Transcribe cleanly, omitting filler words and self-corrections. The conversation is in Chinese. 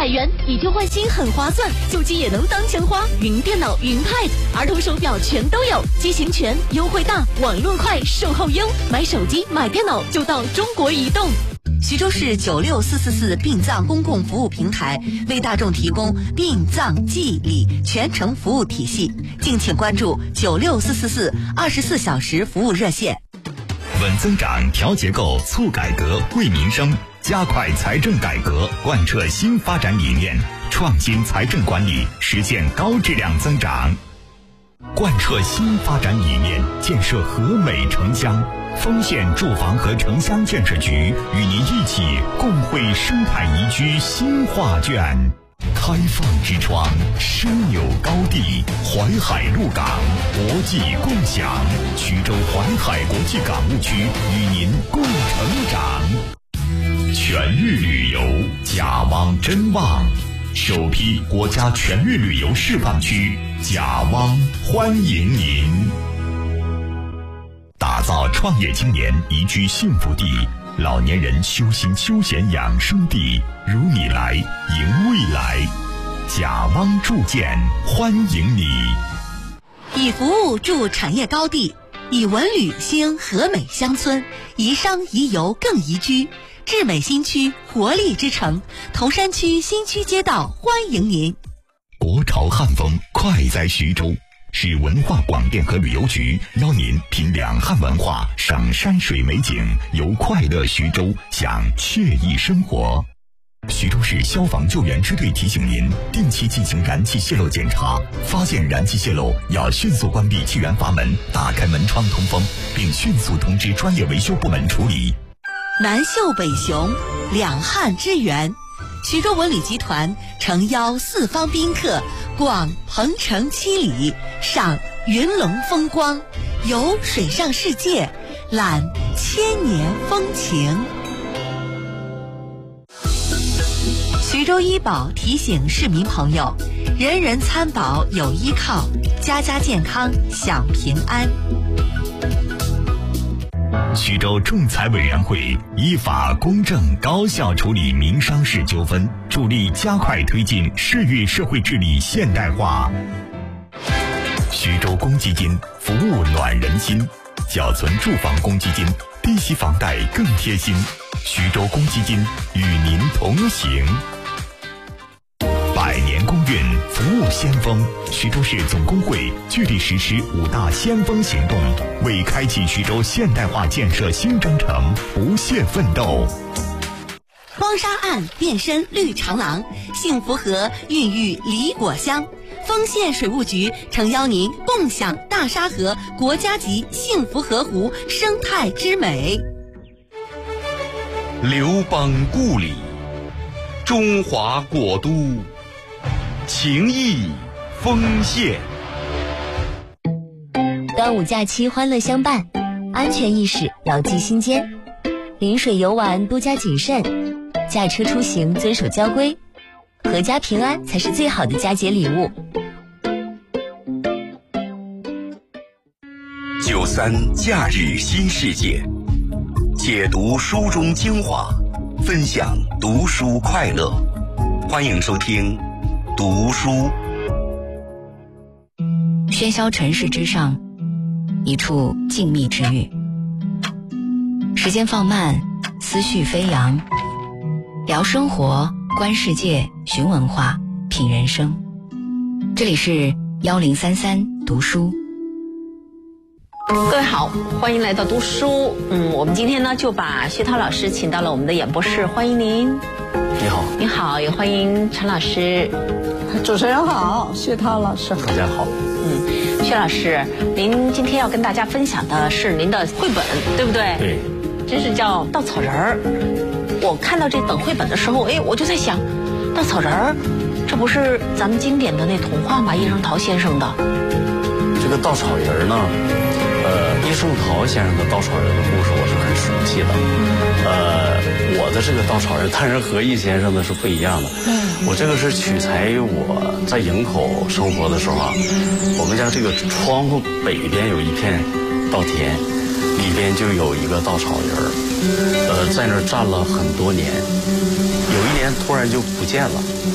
元，以旧换新很划算，旧机也能当钱花。云电脑、云 Pad、儿童手表全都有，机型全，优惠大，网络快，售后优。买手机、买电脑就到中国移动。 徐州市96444殡葬公共服务平台为大众提供殡葬祭礼全程服务体系，敬请关注96444 24小时服务热线。 稳增长、调结构、促改革、惠民生，加快财政改革，贯彻新发展理念，创新财政管理，实现高质量增长。贯彻新发展理念，建设和美城乡。丰县住房和城乡建设局与您一起共绘生态宜居新画卷。开放之窗，枢纽高地，淮海陆港，国际共享。徐州淮海国际港务区与您共成长。全域旅游，甲汪真旺，首批国家全域旅游示范区，甲汪欢迎您。打造创业青年宜居幸福地，老年人修心休闲养生地，如你来迎未来。甲汪铸建欢迎你。 以服务筑产业高地，以文旅兴和美乡村，宜商宜游更宜居。智美新区活力之城，铜山区新区街道欢迎您。 国潮汉风快在徐州，市文化广电和旅游局邀您品两汉文化，赏山水美景，游快乐徐州，享惬意生活。徐州市消防救援支队提醒您，定期进行燃气泄漏检查，发现燃气泄漏要迅速关闭气源阀门，打开门窗通风，并迅速通知专业维修部门处理。 南秀北雄，两汉之源。徐州文旅集团诚邀四方宾客逛鹏城七里，赏云龙风光，游水上世界，览千年风情。徐州医保提醒市民朋友，人人参保有依靠，家家健康享平安。 徐州仲裁委员会依法公正高效处理民商事纠纷，助力加快推进市域社会治理现代化。徐州公积金服务暖人心，缴存住房公积金，低息房贷更贴心。徐州公积金与您同行。百年公运，服务先锋。徐州市总工会聚力实施5大先锋行动，为开启徐州现代化建设新征程不懈奋斗。 荒沙岸变身绿长廊，幸福河孕育梨果香。丰县水务局诚邀您共享大沙河国家级幸福河湖生态之美。 刘邦故里，中华国都，情谊丰县。 端午假期欢乐相伴，安全意识牢记心间。临水游玩多加谨慎，驾车出行遵守交规，阖家平安才是最好的佳节礼物。 93假日新世界，解读书中精华，分享读书快乐。欢迎收听读书。 喧嚣尘世之上，一处静谧之域。时间放慢，思绪飞扬，聊生活，观世界，寻文化，品人生。这里是1033读书。 各位好，欢迎来到读书。我们今天呢就把薛涛老师请到了我们的演播室，欢迎您。 你好。 你好，也欢迎陈老师。 主持人好，薛涛老师好。 大家好。 薛老师，您今天要跟大家分享的是您的绘本，对不对？ 对。 这是叫稻草人儿。我看到这本绘本的时候，我就在想，稻草人儿，这不是咱们经典的那童话吗？叶圣陶先生的。 这个稻草人呢，叶圣陶先生的稻草人的故事我是很熟悉的。我的这个稻草人，当然和易先生的是不一样的。我这个是取材于我在营口生活的时候啊，我们家这个窗户北边有一片稻田，里边就有一个稻草人，在那儿站了很多年，有一年突然就不见了。